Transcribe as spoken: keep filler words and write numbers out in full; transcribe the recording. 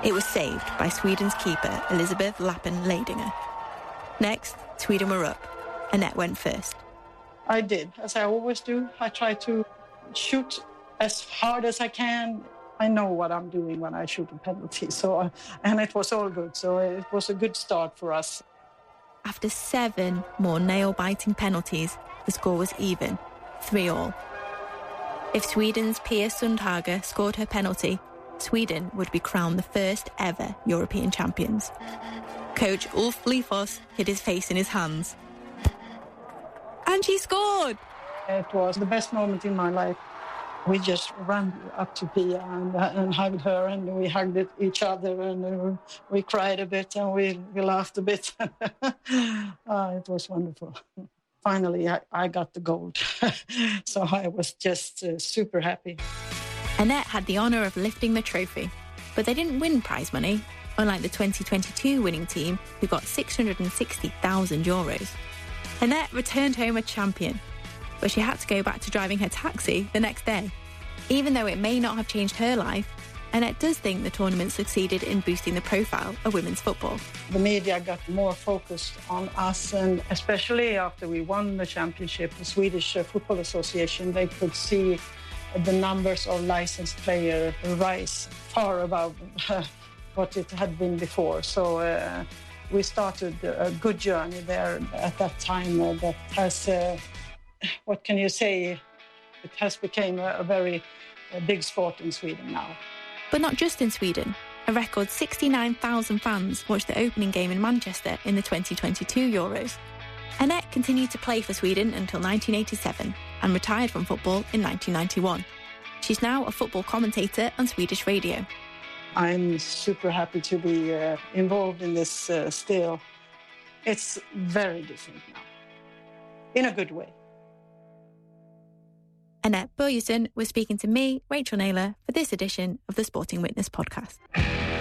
It was saved by Sweden's keeper, Elisabeth Lappen-Leidinger. Next, Sweden were up. Anette went first. I did, as I always do. I try to shoot as hard as I can. I know what I'm doing when I shoot a penalty, so uh, and it was all good. So it was a good start for us. After seven more nail-biting penalties, the score was even, three all. If Sweden's Pia Sundhage scored her penalty, Sweden would be crowned the first ever European champions. Coach Ulf Lifos hid his face in his hands. And she scored! It was the best moment in my life. We just ran up to Pia and, uh, and hugged her, and we hugged it, each other, and uh, we cried a bit, and we, we laughed a bit. uh, it was wonderful. Finally, I, I got the gold. So I was just uh, super happy. Anette had the honour of lifting the trophy, but they didn't win prize money, unlike the twenty twenty-two winning team, who got six hundred sixty thousand euros. Anette returned home a champion, but she had to go back to driving her taxi the next day. Even though it may not have changed her life, Anette does think the tournament succeeded in boosting the profile of women's football. The media got more focused on us, and especially after we won the championship, the Swedish Football Association, they could see the numbers of licensed players rise far above uh, what it had been before. So uh, we started a good journey there at that time uh, that has, uh, what can you say, it has become a, a very a big sport in Sweden now. But not just in Sweden. A record sixty-nine thousand fans watched the opening game in Manchester in the twenty twenty-two Euros. Anette continued to play for Sweden until nineteen eighty-seven and retired from football in nineteen ninety-one. She's now a football commentator on Swedish radio. I'm super happy to be uh, involved in this uh, still. It's very different now, in a good way. Anette Börjesson was speaking to me, Rachel Naylor, for this edition of the Sporting Witness podcast.